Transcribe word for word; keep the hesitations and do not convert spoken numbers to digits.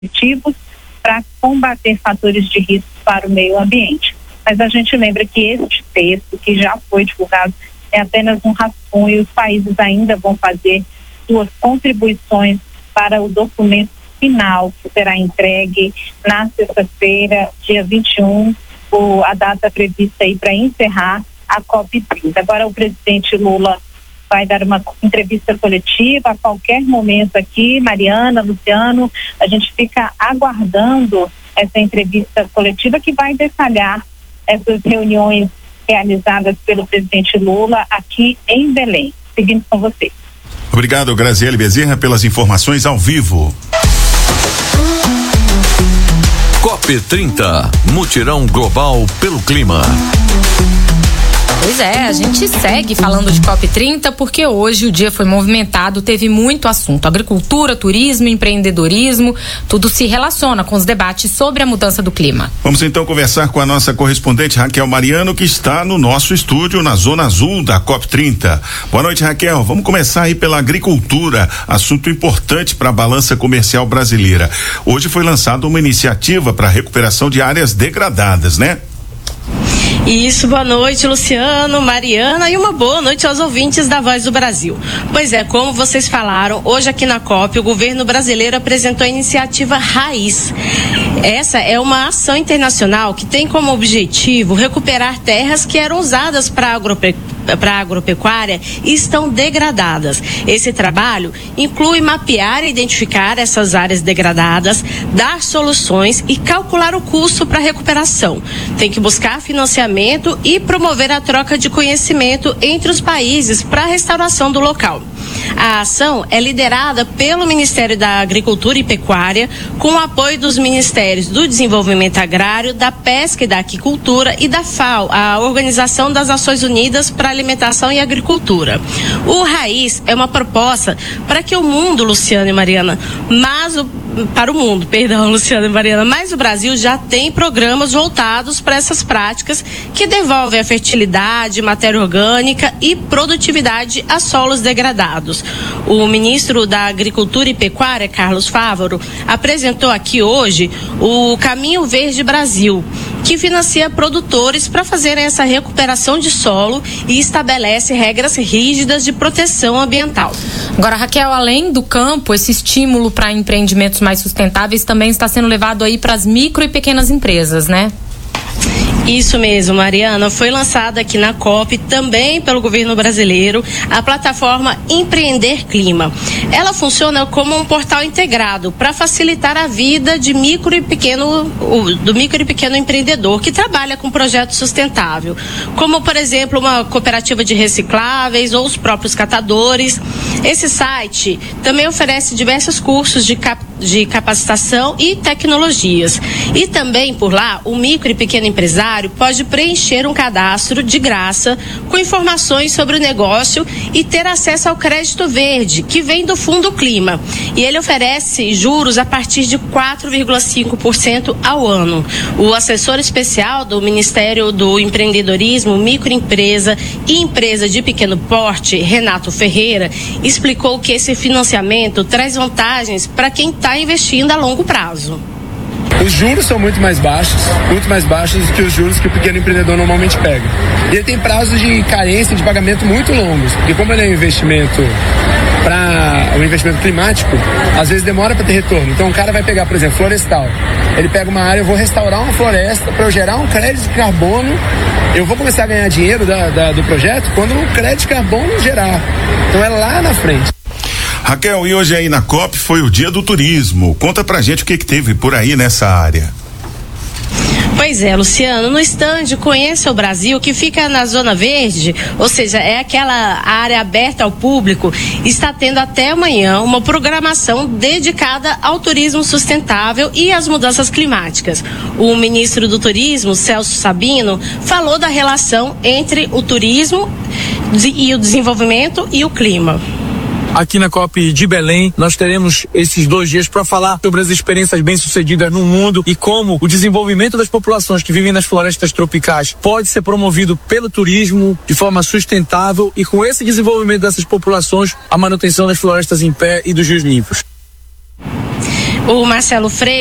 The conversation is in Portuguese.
positivos para combater fatores de risco para o meio ambiente. Mas a gente lembra que este texto, que já foi divulgado, é apenas um rascunho, e os países ainda vão fazer suas contribuições para o documento final, que será entregue na sexta-feira, dia vinte e um, o, a data prevista aí para encerrar a COP trinta. Agora o presidente Lula vai dar uma entrevista coletiva a qualquer momento aqui. Mariana, Luciano, a gente fica aguardando essa entrevista coletiva que vai detalhar essas reuniões realizadas pelo presidente Lula aqui em Belém. Seguindo com você. Obrigado, Graziele Bezerra, pelas informações ao vivo. COP trinta, mutirão global pelo clima. Pois é, a gente segue falando de COP trinta porque hoje o dia foi movimentado, teve muito assunto. Agricultura, turismo, empreendedorismo, tudo se relaciona com os debates sobre a mudança do clima. Vamos então conversar com a nossa correspondente Raquel Mariano, que está no nosso estúdio na Zona Azul da COP trinta. Boa noite, Raquel. Vamos começar aí pela agricultura, assunto importante para a balança comercial brasileira. Hoje foi lançada uma iniciativa para a recuperação de áreas degradadas, né? Isso, boa noite, Luciano, Mariana, e uma boa noite aos ouvintes da Voz do Brasil. Pois é, como vocês falaram, hoje aqui na COP o governo brasileiro apresentou a iniciativa Raiz. Essa é uma ação internacional que tem como objetivo recuperar terras que eram usadas para agrope... para agropecuária e estão degradadas. Esse trabalho inclui mapear e identificar essas áreas degradadas, dar soluções e calcular o custo para a recuperação. Tem que buscar financiamento e promover a troca de conhecimento entre os países para a restauração do local. A ação é liderada pelo Ministério da Agricultura e Pecuária, com o apoio dos Ministérios do Desenvolvimento Agrário, da Pesca e da Aquicultura e da FAO, a Organização das Nações Unidas para a Alimentação e Agricultura. O Raiz é uma proposta para que o mundo, Luciano e Mariana, mas o, para o mundo, perdão, Luciano e Mariana, mas o Brasil já tem programas voltados para essas práticas que devolvem a fertilidade, matéria orgânica e produtividade a solos degradados. O ministro da Agricultura e Pecuária, Carlos Fávaro, apresentou aqui hoje o Caminho Verde Brasil, que financia produtores para fazer essa recuperação de solo e estabelece regras rígidas de proteção ambiental. Agora, Raquel, além do campo, esse estímulo para empreendimentos mais sustentáveis também está sendo levado aí para as micro e pequenas empresas, né? Isso mesmo, Mariana. Foi lançada aqui na COP, também pelo governo brasileiro, a plataforma Empreender Clima. Ela funciona como um portal integrado para facilitar a vida de micro e pequeno, do micro e pequeno empreendedor que trabalha com projeto sustentável, como, por exemplo, uma cooperativa de recicláveis ou os próprios catadores. Esse site também oferece diversos cursos de, cap, de capacitação e tecnologias. E também, por lá, o micro e pequeno empresário pode preencher um cadastro de graça com informações sobre o negócio e ter acesso ao crédito verde, que vem do Fundo Clima. E ele oferece juros a partir de quatro vírgula cinco por cento ao ano. O assessor especial do Ministério do Empreendedorismo, Microempresa e Empresa de Pequeno Porte, Renato Ferreira, explicou que esse financiamento traz vantagens para quem está investindo a longo prazo. Os juros são muito mais baixos, muito mais baixos do que os juros que o pequeno empreendedor normalmente pega. E ele tem prazos de carência de pagamento muito longos, porque como ele é um investimento para um investimento climático, às vezes demora para ter retorno. Então o cara vai pegar, por exemplo, florestal. Ele pega uma área, eu vou restaurar uma floresta para eu gerar um crédito de carbono. Eu vou começar a ganhar dinheiro da, da, do projeto quando o crédito de carbono gerar. Então é lá na frente. Raquel, e hoje aí na COP foi o dia do turismo. Conta pra gente o que que teve por aí nessa área. Pois é, Luciano, no estande Conheça o Brasil, que fica na Zona Verde, ou seja, é aquela área aberta ao público, está tendo até amanhã uma programação dedicada ao turismo sustentável e às mudanças climáticas. O ministro do Turismo, Celso Sabino, falou da relação entre o turismo e o desenvolvimento e o clima. Aqui na COP de Belém, nós teremos esses dois dias para falar sobre as experiências bem-sucedidas no mundo e como o desenvolvimento das populações que vivem nas florestas tropicais pode ser promovido pelo turismo de forma sustentável e com esse desenvolvimento dessas populações, a manutenção das florestas em pé e dos rios limpos. o Marcelo Freire